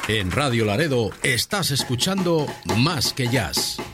En Radio Laredo estás escuchando Más que Jazz.